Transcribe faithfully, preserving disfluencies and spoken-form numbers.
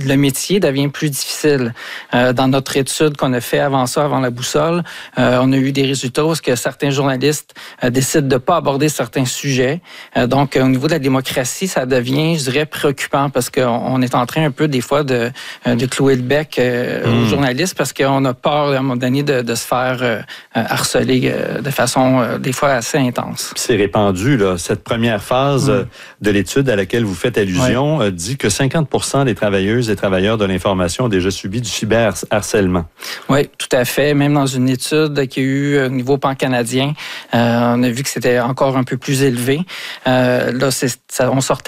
le métier devient plus difficile. Euh, dans notre étude qu'on a fait avant ça, avant la boussole, euh, on a eu des résultats où que certains journalistes euh, décident de ne pas aborder certains sujets. Euh, donc, au niveau de la démocratie, ça devient, je dirais, préoccupant parce qu'on on est en train un peu, des fois, de, de clouer le bec euh, mmh. aux journalistes parce qu'on a peur, à un moment donné, de, de se faire euh, harceler euh, de façon, euh, des fois, assez intense. C'est répandu, là. Cette première phase mmh. de l'étude à laquelle vous faites allusion ouais. dit que cinquante pour cent des travailleuses et travailleurs de l'information ont déjà subi du cyberharcèlement. Oui, tout à fait. Même dans une étude qu'il y a eu au niveau pan-canadien, euh, on a vu que c'était encore un peu plus élevé. Euh, là, c'est, ça, on sortait